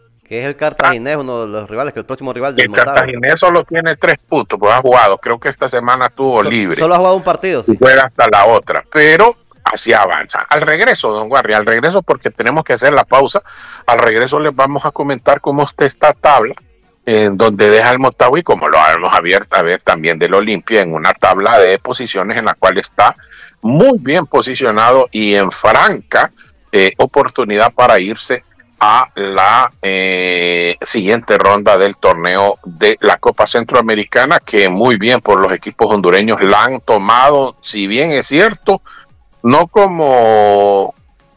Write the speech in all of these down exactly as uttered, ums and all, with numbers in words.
que es el Cartaginés, uno de los rivales, que el próximo rival del El Motagua. Cartaginés solo tiene tres puntos, pues ha jugado. Creo que esta semana estuvo So, libre. Solo ha jugado un partido, sí. Y juega hasta la otra, pero así avanza. Al regreso, don Guarri, al regreso, porque tenemos que hacer la pausa. Al regreso les vamos a comentar cómo está esta tabla, en donde deja el Motagua y como lo hemos abierto a ver también del Olimpia, en una tabla de posiciones en la cual está muy bien posicionado y en franca eh, oportunidad para irse a la eh, siguiente ronda del torneo de la Copa Centroamericana, que muy bien por los equipos hondureños la han tomado, si bien es cierto, no como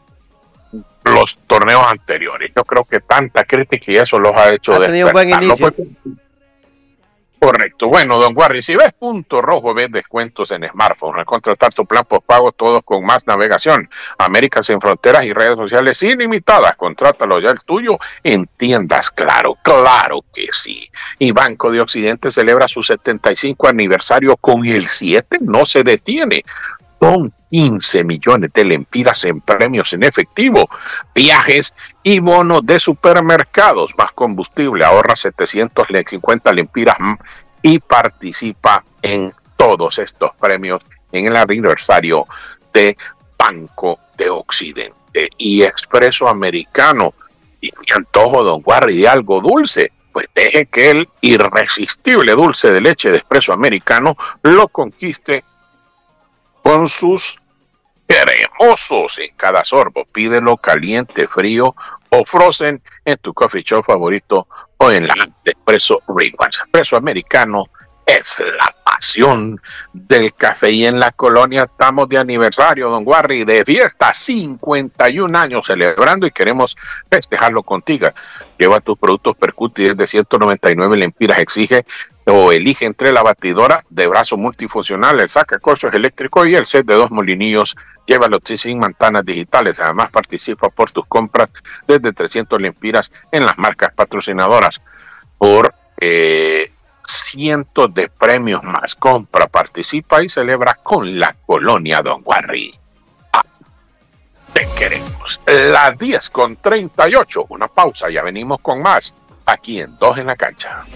los torneos anteriores. Yo creo que tanta crítica y eso los ha hecho ha tenido un buen inicio. Correcto. Bueno, don Guarri, si ves Punto Rojo, ves descuentos en smartphones. Al contratar tu plan postpago, todos con más navegación. América sin fronteras y redes sociales ilimitadas. Contrátalo ya el tuyo en tiendas. Claro, claro que sí. Y Banco de Occidente celebra su setenta y cinco aniversario con el siete. No se detiene. Son quince millones de lempiras en premios en efectivo, viajes y bonos de supermercados. Más combustible, ahorra setecientos cincuenta lempiras y participa en todos estos premios en el aniversario de Banco de Occidente. Y Expreso Americano, y mi antojo, don Guarri, de algo dulce, pues deje que el irresistible dulce de leche de Expreso Americano lo conquiste con sus cremosos en cada sorbo. Pídelo caliente, frío o frozen en tu coffee shop favorito o en la app de Expreso Rewards. Expreso Americano es la pasión del café. Y en la colonia estamos de aniversario, don Guarri, de fiesta, cincuenta y un años celebrando y queremos festejarlo contigo. Lleva tus productos Percuti desde ciento noventa y nueve lempiras, exige o elige entre la batidora de brazo multifuncional, el sacacorchos eléctrico y el set de dos molinillos. Llévalo sin manzanas digitales. Además, participa por tus compras desde trescientos lempiras en las marcas patrocinadoras. Por eh, cientos de premios más. Compra, participa y celebra con la colonia don Guarri. Ah, te queremos. Las diez con treinta y ocho. Una pausa, ya venimos con más. Aquí en Dos en la Cancha.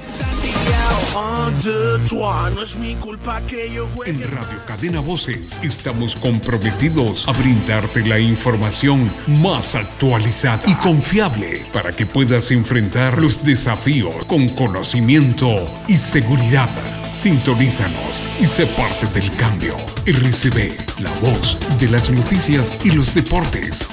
En Radio Cadena Voces estamos comprometidos a brindarte la información más actualizada y confiable para que puedas enfrentar los desafíos con conocimiento y seguridad. Sintonízanos y sé parte del cambio. R C B, la voz de las noticias y los deportes.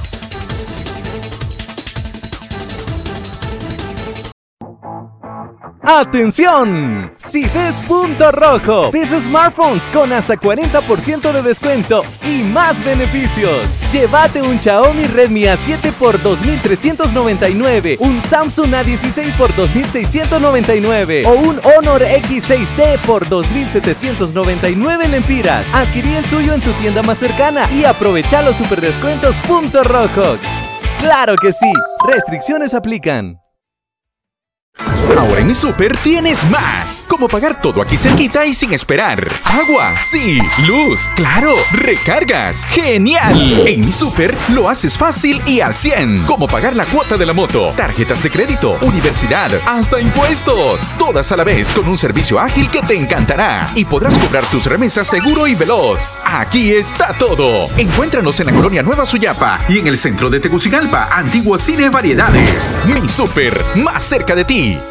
¡Atención! Si ves Punto Rojo, ves smartphones con hasta cuarenta por ciento de descuento y más beneficios. Llévate un Xiaomi Redmi A siete por dos mil trescientos noventa y nueve, un Samsung A dieciséis por dos mil seiscientos noventa y nueve o un Honor X seis D por dos mil setecientos noventa y nueve lempiras. Adquirí el tuyo en tu tienda más cercana y aprovecha los super descuentos Punto Rojo. ¡Claro que sí! Restricciones aplican. Ahora en mi súper tienes más. Como pagar todo aquí cerquita y sin esperar. Agua, sí. Luz, claro. Recargas, genial. En mi súper lo haces fácil y al cien. Como pagar la cuota de la moto, tarjetas de crédito, universidad, hasta impuestos. Todas a la vez con un servicio ágil que te encantará. Y podrás cobrar tus remesas seguro y veloz. Aquí está todo. Encuéntranos en la colonia Nueva Suyapa y en el centro de Tegucigalpa, antiguo Cine Variedades. Mi súper, más cerca de ti.